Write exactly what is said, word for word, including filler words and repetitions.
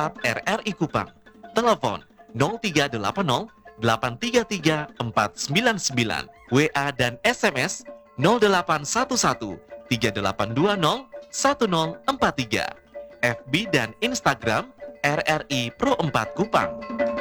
WhatsApp R R I Kupang. Telepon nol tiga delapan nol delapan tiga tiga empat sembilan sembilan. W A dan S M S nol delapan satu satu tiga delapan dua nol satu nol empat tiga. F B dan Instagram R R I Pro empat Kupang.